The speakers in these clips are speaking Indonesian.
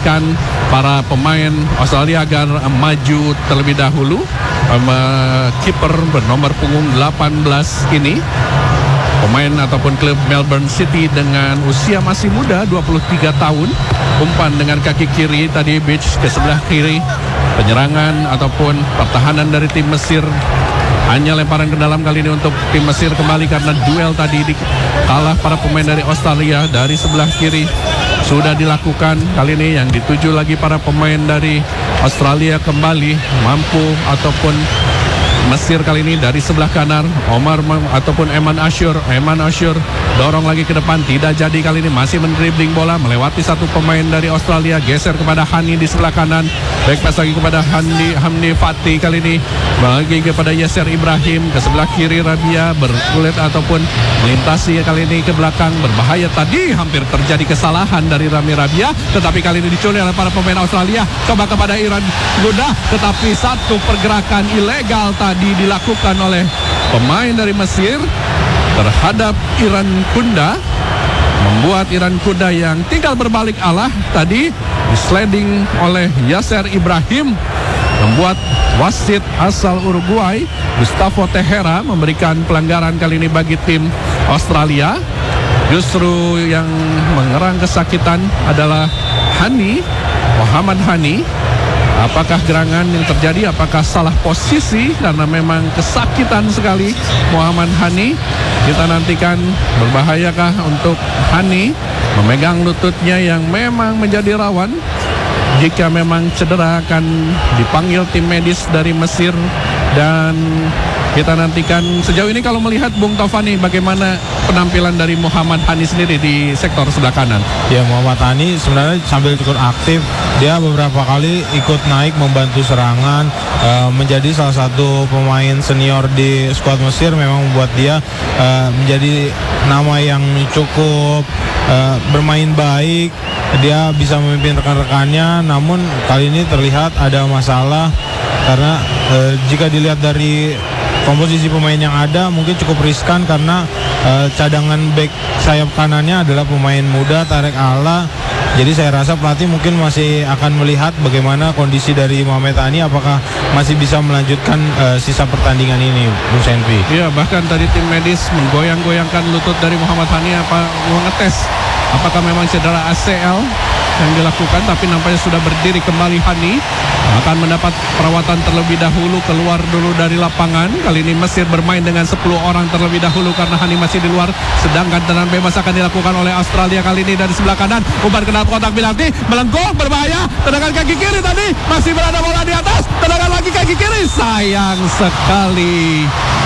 mengingatkan para pemain Australia agar maju terlebih dahulu. Kiper bernomor punggung 18 ini, pemain ataupun klub Melbourne City dengan usia masih muda 23 tahun. Umpan dengan kaki kiri tadi, Beach ke sebelah kiri. Penyerangan ataupun pertahanan dari tim Mesir, hanya lemparan ke dalam kali ini untuk tim Mesir kembali karena duel tadi kalah para pemain dari Australia. Dari sebelah kiri sudah dilakukan, kali ini yang dituju lagi para pemain dari Australia kembali mampu ataupun Mesir kali ini dari sebelah kanan Omar ataupun Eman Ashur dorong lagi ke depan, tidak jadi kali ini, masih mendribling bola melewati satu pemain dari Australia, geser kepada Hani di sebelah kanan, back pass lagi kepada Hamdi Fatih, kali ini bagi kepada Yasser Ibrahim ke sebelah kiri. Rabia berkulit ataupun melintasi kali ini ke belakang, berbahaya tadi, hampir terjadi kesalahan dari Rami Rabia, tetapi kali ini diculik oleh para pemain Australia. Coba kepada Iran Gunda, tetapi satu pergerakan ilegal tadi dilakukan oleh pemain dari Mesir terhadap Iran Kunda, membuat Iran Kunda yang tinggal berbalik arah tadi sliding oleh Yasser Ibrahim, membuat wasit asal Uruguay Gustavo Tejera memberikan pelanggaran kali ini bagi tim Australia. Justru yang mengerang kesakitan adalah Muhammad Hani. Apakah gerangan yang terjadi, apakah salah posisi, karena memang kesakitan sekali Muhammad Hani. Kita nantikan berbahayakah untuk Hani memegang lututnya yang memang menjadi rawan. Jika memang cedera akan dipanggil tim medis dari Mesir. Dan kita nantikan sejauh ini kalau melihat Bung Taufani, bagaimana penampilan dari Muhammad Hani sendiri di sektor sebelah kanan? Ya, Muhammad Hani sebenarnya sambil cukup aktif, dia beberapa kali ikut naik membantu serangan, menjadi salah satu pemain senior di skuad Mesir. Memang membuat dia menjadi nama yang cukup bermain baik. Dia bisa memimpin rekan-rekannya, namun kali ini terlihat ada masalah karena jika dilihat dari komposisi pemain yang ada mungkin cukup riskan karena cadangan back sayap kanannya adalah pemain muda Tarek Ala. Jadi saya rasa pelatih mungkin masih akan melihat bagaimana kondisi dari Muhammad Hani, apakah masih bisa melanjutkan sisa pertandingan ini, Bung Senpi. Iya, bahkan tadi tim medis menggoyang-goyangkan lutut dari Muhammad Hani, mengetes apakah memang cedera ACL yang dilakukan, tapi nampaknya sudah berdiri kembali. Hani akan mendapat perawatan terlebih dahulu, keluar dulu dari lapangan. Kali ini Mesir bermain dengan 10 orang terlebih dahulu karena Hani masih di luar, sedangkan tendangan bebas akan dilakukan oleh Australia kali ini dari sebelah kanan. Umpan ke dalam kotak penalti, melengkung, berbahaya, tendangan kaki kiri tadi, masih berada bola di atas, tendangan lagi kaki kiri, sayang sekali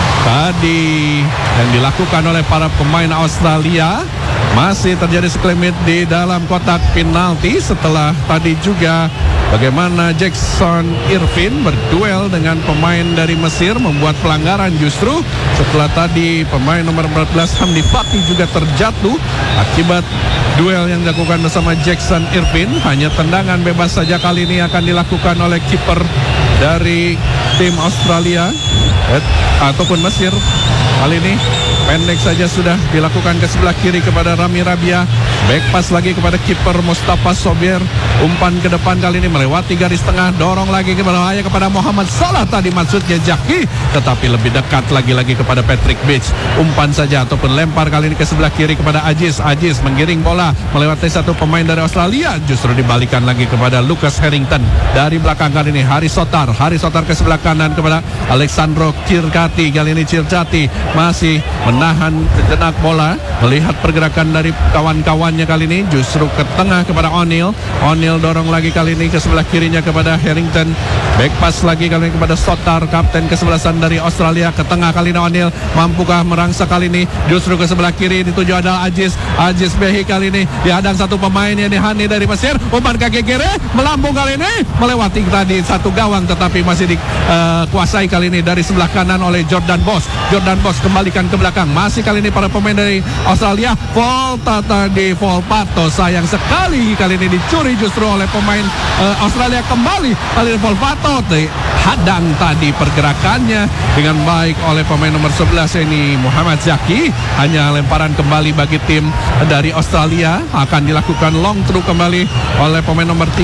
tadi yang dilakukan oleh para pemain Australia. Masih terjadi sekelilit di dalam kotak penalti setelah tadi juga bagaimana Jackson Irvin berduel dengan pemain dari Mesir, membuat pelanggaran justru setelah tadi pemain nomor 14 Hamdi Fatih juga terjatuh akibat duel yang dilakukan bersama Jackson Irvin. Hanya tendangan bebas saja kali ini akan dilakukan oleh kiper dari tim Australia ataupun Mesir. Kali ini pendek saja sudah dilakukan ke sebelah kiri kepada Rami Rabia. Back pass lagi kepada kiper Mustafa Sobier. Umpan ke depan kali ini melewati garis tengah, dorong lagi ke bahaya kepada Muhammad Salah tadi maksudnya Jaki, tetapi lebih dekat lagi kepada Patrick Beach. Umpan saja ataupun lempar kali ini ke sebelah kiri kepada Aziz menggiring bola melewati satu pemain dari Australia, justru dibalikan lagi kepada Lucas Harrington. Dari belakang kali ini Haris Sotar ke sebelah kanan kepada Alexandro Circati. Kali ini Circati masih menahan sejenak bola, melihat pergerakan dari kawan-kawannya kali ini, justru ke tengah kepada O'Neal dorong lagi kali ini ke sebelah kirinya kepada Harrington. Back pass lagi kali ini kepada Sotar, kapten kesebelasan dari Australia, ke tengah kali ini O'Neal, mampukah merangsak kali ini, justru ke sebelah kiri dituju adalah Aziz Behi kali ini dihadang satu pemain yang Hani dari Mesir. Umpan kaki kiri melambung kali ini melewati tadi satu gawang, tetapi masih dikuasai kali ini dari sebelah kanan oleh Jordan Boss kembalikan ke belakang, masih kali ini para pemain dari Australia. Volpato sayang sekali kali ini dicuri justru oleh pemain Australia kembali. Kali ini Volpato hadang tadi pergerakannya dengan baik oleh pemain nomor 11 ini Muhammad Zaki. Hanya lemparan kembali bagi tim dari Australia, akan dilakukan long throw kembali oleh pemain nomor 3